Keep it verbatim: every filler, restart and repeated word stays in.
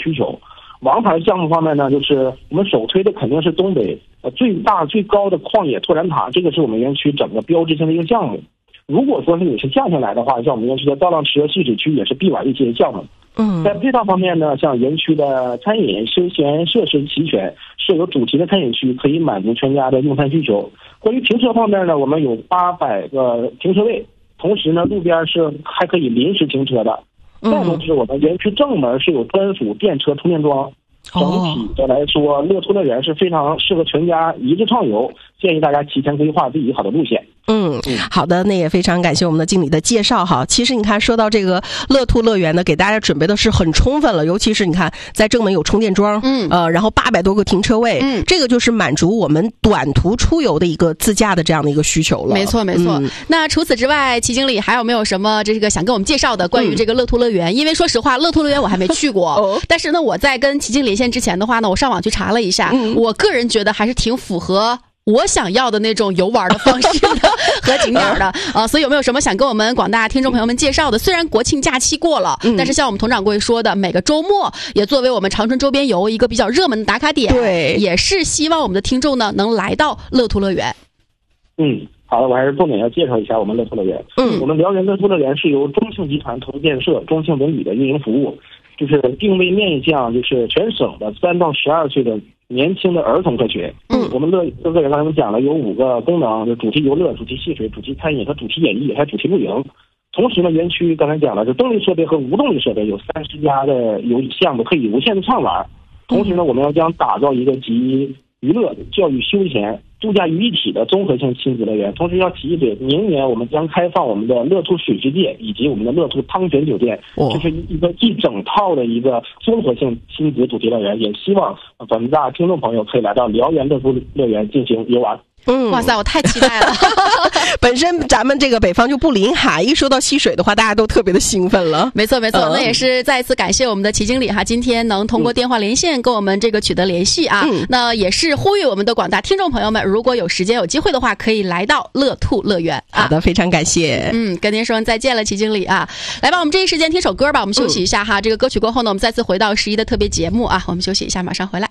需求。王牌项目方面呢，就是我们首推的肯定是东北呃最大最高的旷野拓展塔，这个是我们园区整个标志性的一个项目。如果说是你是降下来的话，像我们园区的造浪池和戏水区也是必玩的一些项目。 嗯， 在配套方面呢，像园区的餐饮、休闲设施齐全，设有主题的餐饮区，可以满足全家的用餐需求。关于停车方面呢，我们有八百个停车位，同时呢，路边是还可以临时停车的。再同时，我们园区正门是有专属电车充电桩。整体的来说，乐兔乐园是非常适合全家一日畅游，建议大家提前规划自己好的路线。 嗯，好的，那也非常感谢我们的经理的介绍哈。其实你看，说到这个乐兔乐园呢，给大家准备的是很充分了，尤其是你看，在正门有充电桩，嗯，呃，然后八百多个停车位，嗯，这个就是满足我们短途出游的一个自驾的这样的一个需求了。 没错，没错。嗯、那除此之外，齐经理还有没有什么这个想跟我们介绍的关于这个乐兔乐园？嗯、因为说实话，乐兔乐园我还没去过，哦、但是呢，我在跟齐经理连线之前的话呢，我上网去查了一下，嗯、我个人觉得还是挺符合我想要的那种游玩的方式的和景点的啊、呃，所以有没有什么想跟我们广大听众朋友们介绍的？虽然国庆假期过了，嗯、但是像我们佟掌柜说的，每个周末也作为我们长春周边游一个比较热门的打卡点， 对， 也是希望我们的听众呢能来到乐兔乐园。 嗯，好的，我还是重点要介绍一下我们乐兔乐园。嗯，我们辽源乐兔乐园是由中庆集团投资建设、中庆文旅的运营服务，就是定位面向就是全省的三到十二岁的年轻的儿童客群。嗯，我们乐乐乐园刚才我们讲了有五个功能，就主题游乐、主题戏水、主题餐饮和主题演艺，还有主题露营。同时呢，园区刚才讲了，就动力设备和无动力设备有三十家的游项目可以无限的畅玩。同时呢，我们要将打造一个集娱乐、教育、休闲、度假于一体的综合性亲子乐园。同时要提一点，明年我们将开放我们的乐兔水之店以及我们的乐兔汤泉酒店，这、哦、是一个一整套的一个综合性亲子主题乐园。也希望广大听众朋友可以来到辽源乐兔乐园进行游玩。 嗯，哇塞，我太期待了！ 本身咱们这个北方就不临海，一说到戏水的话，大家都特别的兴奋了。 没错，没错，嗯、那也是再一次感谢我们的齐经理哈，今天能通过电话连线跟我们这个取得联系啊。嗯、那也是呼吁我们的广大听众朋友们，如果有时间有机会的话，可以来到乐兔乐园啊。 好的，非常感谢。 嗯，跟您说再见了，齐经理啊。来吧，我们这一时间听首歌吧，我们休息一下哈。嗯、这个歌曲过后呢，我们再次回到十一的特别节目啊，我们休息一下，马上回来。